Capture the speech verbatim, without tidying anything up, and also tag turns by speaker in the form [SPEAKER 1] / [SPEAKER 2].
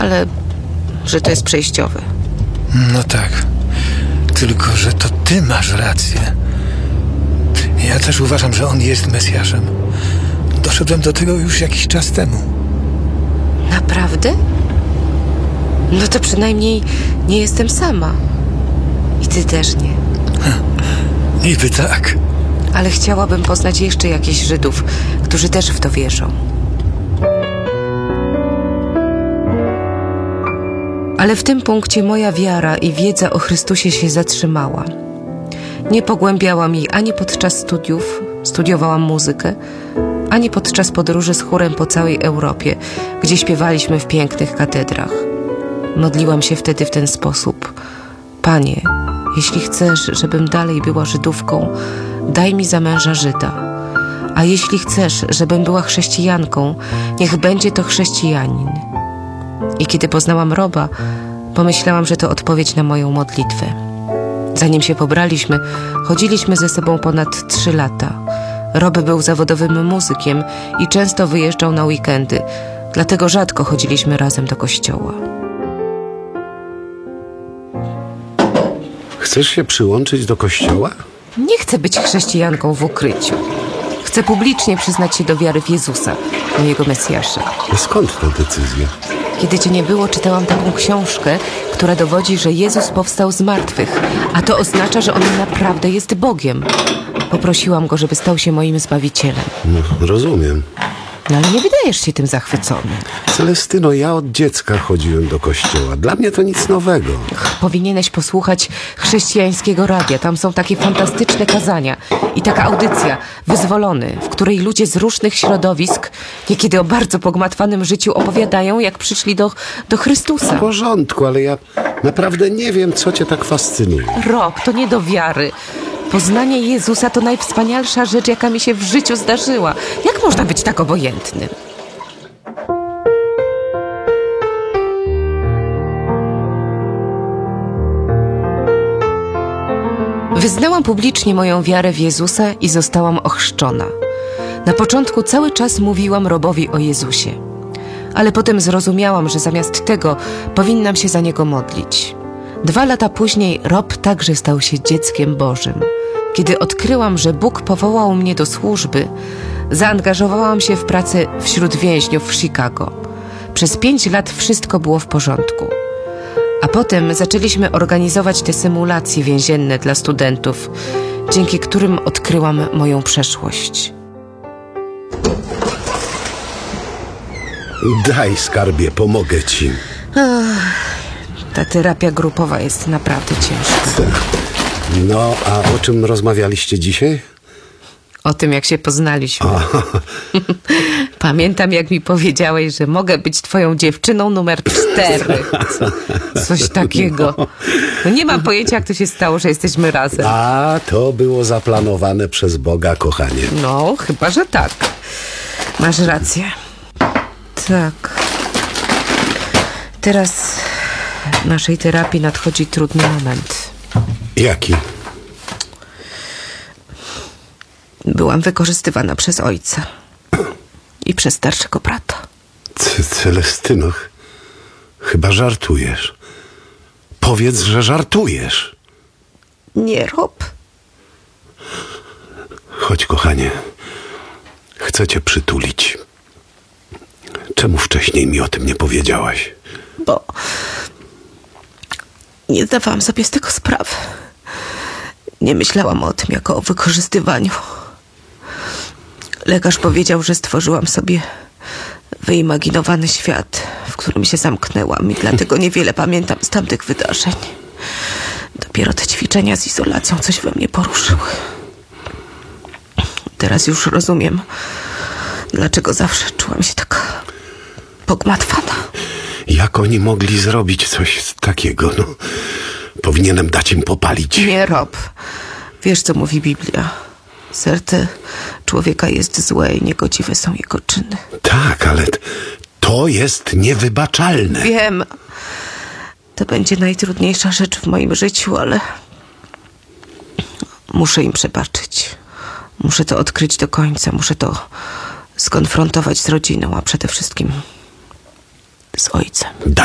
[SPEAKER 1] ale że to jest przejściowe.
[SPEAKER 2] No tak. Tylko że to ty masz rację. Ja też uważam, że on jest Mesjaszem. Doszedłem do tego już jakiś czas temu.
[SPEAKER 1] Naprawdę? No to przynajmniej nie jestem sama. I ty też nie.
[SPEAKER 2] Niby tak.
[SPEAKER 1] Ale chciałabym poznać jeszcze jakichś Żydów, którzy też w to wierzą. Ale w tym punkcie moja wiara i wiedza o Chrystusie się zatrzymała. Nie pogłębiałam jej ani podczas studiów, studiowałam muzykę, ani podczas podróży z chórem po całej Europie, gdzie śpiewaliśmy w pięknych katedrach. Modliłam się wtedy w ten sposób: Panie, jeśli chcesz, żebym dalej była Żydówką, daj mi za męża Żyda. A jeśli chcesz, żebym była chrześcijanką, niech będzie to chrześcijanin. I kiedy poznałam Roba, pomyślałam, że to odpowiedź na moją modlitwę. Zanim się pobraliśmy, chodziliśmy ze sobą ponad trzy lata. Rob był zawodowym muzykiem i często wyjeżdżał na weekendy, dlatego rzadko chodziliśmy razem do kościoła.
[SPEAKER 3] Chcesz się przyłączyć do kościoła?
[SPEAKER 1] Nie chcę być chrześcijanką w ukryciu. Chcę publicznie przyznać się do wiary w Jezusa, mojego Mesjasza.
[SPEAKER 3] A skąd ta decyzja?
[SPEAKER 1] Kiedy cię nie było, czytałam taką książkę, która dowodzi, że Jezus powstał z martwych, a to oznacza, że On naprawdę jest Bogiem. Poprosiłam Go, żeby stał się moim Zbawicielem.
[SPEAKER 3] No, rozumiem.
[SPEAKER 1] No ale nie wydajesz się tym zachwycony.
[SPEAKER 3] Celestyno, ja od dziecka chodziłem do kościoła. Dla mnie to nic nowego.
[SPEAKER 1] Powinieneś posłuchać chrześcijańskiego radia. Tam są takie fantastyczne kazania. I taka audycja, Wyzwolony, w której ludzie z różnych środowisk, niekiedy o bardzo pogmatwanym życiu, opowiadają, jak przyszli do, do Chrystusa.
[SPEAKER 3] W porządku, ale ja naprawdę nie wiem, co cię tak fascynuje.
[SPEAKER 1] Rob, to nie do wiary. Poznanie Jezusa to najwspanialsza rzecz, jaka mi się w życiu zdarzyła. Jak można być tak obojętnym? Wyznałam publicznie moją wiarę w Jezusa i zostałam ochrzczona. Na początku cały czas mówiłam Robowi o Jezusie. Ale potem zrozumiałam, że zamiast tego powinnam się za Niego modlić. Dwa lata później Rob także stał się dzieckiem Bożym. Kiedy odkryłam, że Bóg powołał mnie do służby, zaangażowałam się w pracę wśród więźniów w Chicago. Przez pięć lat wszystko było w porządku. A potem zaczęliśmy organizować te symulacje więzienne dla studentów, dzięki którym odkryłam moją przeszłość.
[SPEAKER 3] Daj, skarbie, pomogę ci.
[SPEAKER 1] Ach, ta terapia grupowa jest naprawdę ciężka.
[SPEAKER 3] No, a o czym rozmawialiście dzisiaj?
[SPEAKER 1] O tym, jak się poznaliśmy. Pamiętam, jak mi powiedziałeś, że mogę być twoją dziewczyną numer cztery. Coś takiego. No nie mam pojęcia, jak to się stało, że jesteśmy razem.
[SPEAKER 3] A, to było zaplanowane przez Boga, kochanie.
[SPEAKER 1] No, chyba, że tak. Masz rację. Tak. Teraz w naszej terapii nadchodzi trudny moment.
[SPEAKER 3] Jaki?
[SPEAKER 1] Byłam wykorzystywana przez ojca i przez starszego brata.
[SPEAKER 3] C- Celestyno, ch- chyba żartujesz. Powiedz, że żartujesz.
[SPEAKER 1] Nie, Rob.
[SPEAKER 3] Chodź, kochanie. Chcę cię przytulić. Czemu wcześniej mi o tym nie powiedziałaś?
[SPEAKER 1] Bo nie zdawałam sobie z tego sprawy. Nie myślałam o tym jako o wykorzystywaniu. Lekarz powiedział, że stworzyłam sobie wyimaginowany świat, w którym się zamknęłam i dlatego niewiele pamiętam z tamtych wydarzeń. Dopiero te ćwiczenia z izolacją coś we mnie poruszyły. Teraz już rozumiem, dlaczego zawsze czułam się taka pogmatwana.
[SPEAKER 3] Jak oni mogli zrobić coś takiego? No, powinienem dać im popalić.
[SPEAKER 1] Nie, Rob. Wiesz, co mówi Biblia. Serce człowieka jest złe i niegodziwe są jego czyny.
[SPEAKER 3] Tak, ale t- to jest niewybaczalne.
[SPEAKER 1] Wiem. To będzie najtrudniejsza rzecz w moim życiu, ale muszę im przebaczyć. Muszę to odkryć do końca. Muszę to skonfrontować z rodziną, a przede wszystkim z ojcem.
[SPEAKER 3] Daj